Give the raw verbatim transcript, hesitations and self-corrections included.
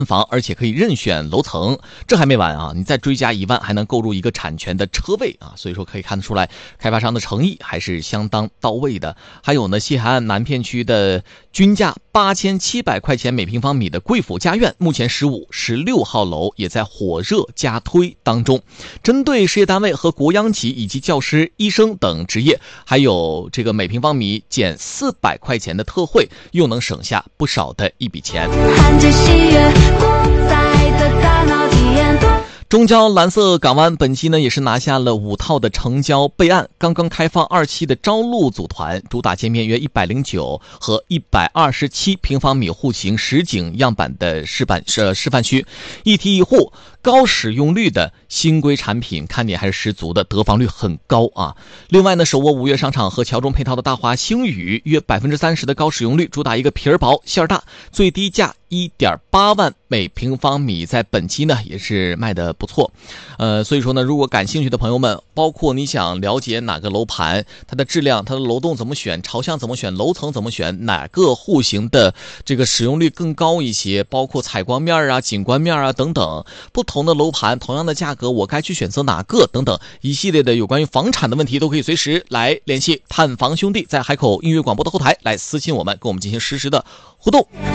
房，而且可以任选楼层。这还没完啊，你再追加一万还能购入一个产权的车位啊，所以说可以看得出来开发商的诚意还是相当到位的。还有呢，西海岸南片区的均价八千七百块钱每平方米的贵府家苑，目前十五、十六号楼也在火热加推当中。针对事业单位和国央企以及教师、医生等职业，还有这个每平方米减四百块钱的特惠，又能省下不少的一笔钱。看着喜悦不在的大脑体验多。中交蓝色港湾本期呢也是拿下了五套的成交备案，刚刚开放二期的招录组团，主打界面约一百零九和一百二十七平方米户型实景样板的示范呃示范区，一梯一户高使用率的新规产品，看点还是十足的，得房率很高啊。另外呢，手握五月商场和桥中配套的大华星宇约百分之三十的高使用率，主打一个皮儿薄馅儿大，最低价一点八万每平方米，在本期呢也是卖的不错。呃，所以说呢，如果感兴趣的朋友们，包括你想了解哪个楼盘，它的质量、它的楼栋怎么选、朝向怎么选、楼层怎么选，哪个户型的这个使用率更高一些，包括采光面啊、景观面啊等等，不同的楼盘同样的价格，我该去选择哪个等等一系列的有关于房产的问题，都可以随时来联系探房兄弟，在海口音乐广播的后台来私信我们，跟我们进行实时的互动。